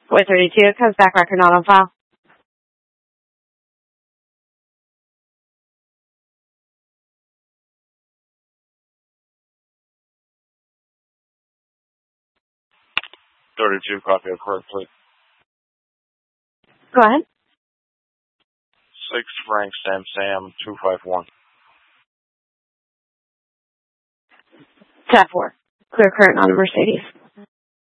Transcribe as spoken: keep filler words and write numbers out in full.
four thirty-two, comes back record not on file. thirty-two, copy of court, please. Go ahead. six Frank Sam Sam two five one. ten four. Clear current on the Mercedes.